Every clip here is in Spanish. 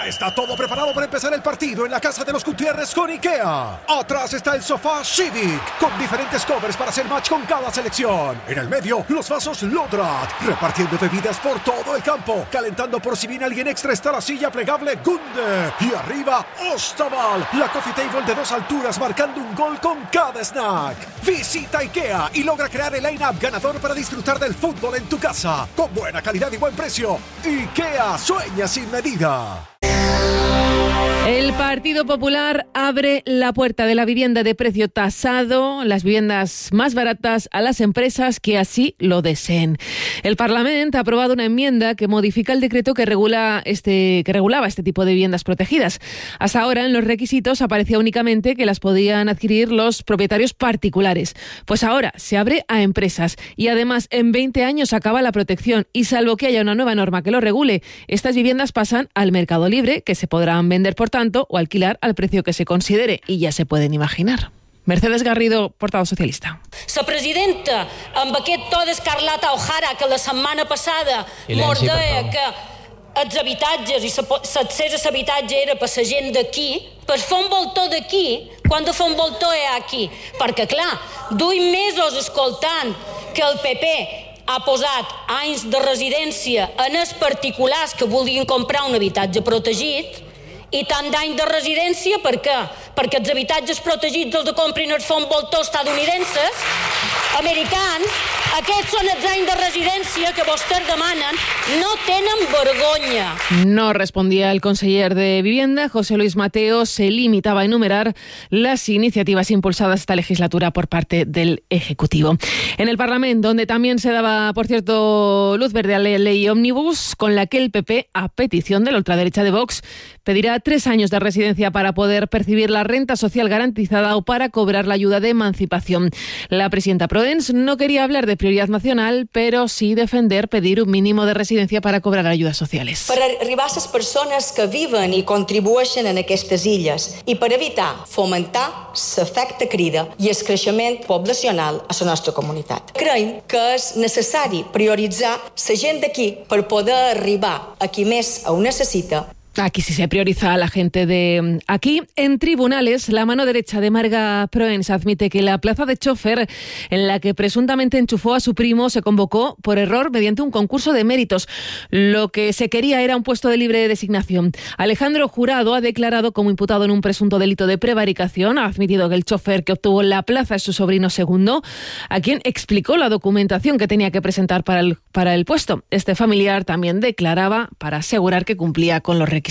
Ya está todo preparado para empezar el partido en la casa de los Gutiérrez con IKEA. Atrás está el sofá Civic, con diferentes covers para hacer match con cada selección. En el medio, los vasos Lodrat, repartiendo bebidas por todo el campo. Calentando por si viene alguien extra está la silla plegable Gunde. Y arriba, Ostaval, la coffee table de 2 alturas marcando un gol con cada snack. Visita IKEA y logra crear el line-up ganador para disfrutar del fútbol en tu casa. Con buena calidad y buen precio. IKEA, sueña sin medida. El Partido Popular abre la puerta de la vivienda de precio tasado, las viviendas más baratas, a las empresas que así lo deseen. El Parlamento ha aprobado una enmienda que modifica el decreto que regulaba este tipo de viviendas protegidas. Hasta ahora, en los requisitos aparecía únicamente que las podían adquirir los propietarios particulares. Pues ahora se abre a empresas y además en 20 años acaba la protección y salvo que haya una nueva norma que lo regule, estas viviendas pasan al mercado libre, que se podrán vender por tanto o alquilar al precio que se considere, y ya se pueden imaginar. Mercedes Garrido, portavoz socialista. La presidenta, amb aquest to d'Escarlata O'Hara, que la setmana passada mordeia que els habitatges i l'accés a l'habitatge era per la gent d'aquí, per fer un voltó d'aquí, quan de fer un voltó és aquí. Perquè, clar, 2 mesos escoltant que el PP ha posat anys de residència en els particulars que vulguin comprar un habitatge protegit, i tant d'any de residència, per què? Perquè els habitatges protegits els comprin els fons voltors estadounidenses, americans. Aquests són els anys de residència que vostès demanen. No tenen vergonya. No respondía el conseller de Vivienda, José Luis Mateo, se limitaba a enumerar las iniciativas impulsadas esta legislatura por parte del Ejecutivo. En el Parlamento, donde también se daba, por cierto, luz verde a la ley Omnibus, con la que el PP, a petición de la ultraderecha de Vox, pedirá 3 años de residencia para poder percibir la renta social garantizada o para cobrar la ayuda de emancipación. La presidenta Proens no quería hablar de prioridad nacional, pero sí pedir un mínimo de residencia para cobrar ayudas sociales. Per arribar a les persones que viven i contribueixen en aquestes illes i per evitar fomentar l'efecte crida i el creixement poblacional a la nostra comunitat. Creiem que és necessari prioritzar la gent d'aquí per poder arribar a qui més ho necessita. Aquí sí se prioriza a la gente de aquí. En tribunales, la mano derecha de Marga Proens admite que la plaza de chofer en la que presuntamente enchufó a su primo se convocó por error mediante un concurso de méritos. Lo que se quería era un puesto de libre designación. Alejandro Jurado ha declarado como imputado en un presunto delito de prevaricación. Ha admitido que el chofer que obtuvo la plaza es su sobrino segundo, a quien explicó la documentación que tenía que presentar para el puesto. Este familiar también declaraba para asegurar que cumplía con los requisitos.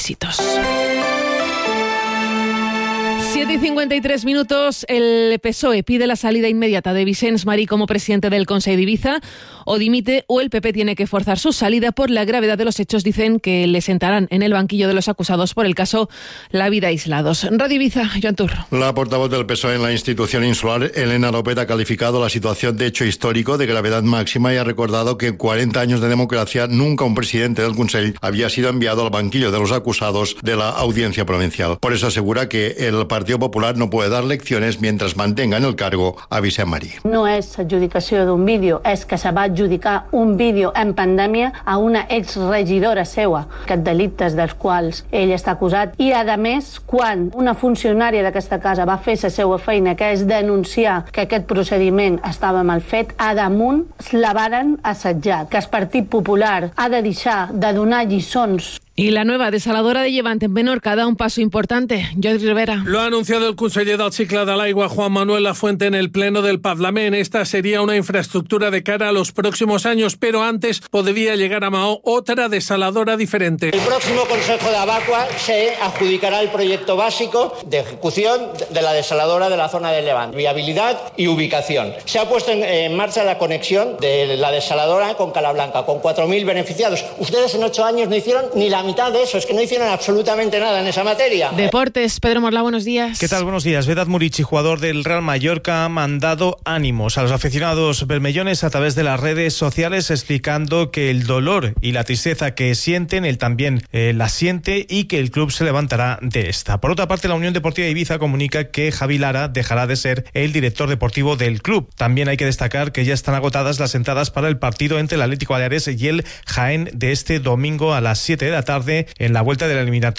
7:53 minutos. El PSOE pide la salida inmediata de Vicens Marí como presidente del Consell d'Ibiza. O dimite o el PP tiene que forzar su salida por la gravedad de los hechos. Dicen que le sentarán en el banquillo de los acusados por el caso La Vida Aislados. Radio Ibiza, Joan Turro. La portavoz del PSOE en la institución insular, Elena López, ha calificado la situación de hecho histórico de gravedad máxima y ha recordado que en 40 años de democracia nunca un presidente del Consell había sido enviado al banquillo de los acusados de la Audiencia Provincial. Por eso asegura que el Partido Popular no puede dar lecciones mientras mantenga en el cargo a Vicent Marí. No és adjudicació d'un vídeo, és que se va adjudicar un vídeo en pandèmia a una exregidora seua, aquests delictes dels quals ell està acusat. I, a més, quan una funcionària d'aquesta casa va fer la seva feina, que és denunciar que aquest procediment estava mal fet, a damunt la varen assetjar, que el Partit Popular ha de deixar de donar lliçons. Y la nueva desaladora de Llevant en Menorca da un paso importante. Jordi Rivera. Lo ha anunciado el conseller del cicle de l'aigua, Juan Manuel Lafuente, en el Pleno del Parlament. Esta sería una infraestructura de cara a los próximos años, pero antes podría llegar a Mahó otra desaladora diferente. El próximo Consejo de Abacua se adjudicará el proyecto básico de ejecución de la desaladora de la zona de Levant, viabilidad y ubicación. Se ha puesto en marcha la conexión de la desaladora con Calablanca, con 4.000 beneficiados. Ustedes en 8 años no hicieron ni la mitad de eso, es que no hicieron absolutamente nada en esa materia. Deportes, Pedro Morla, buenos días. ¿Qué tal? Buenos días. Vedat Murici, jugador del Real Mallorca, ha mandado ánimos a los aficionados bermellones a través de las redes sociales, explicando que el dolor y la tristeza que sienten, él también la siente y que el club se levantará de esta. Por otra parte, la Unión Deportiva de Ibiza comunica que Javi Lara dejará de ser el director deportivo del club. También hay que destacar que ya están agotadas las entradas para el partido entre el Atlético Baleares y el Jaén de este domingo a las 7 de la tarde en la vuelta de la eliminatoria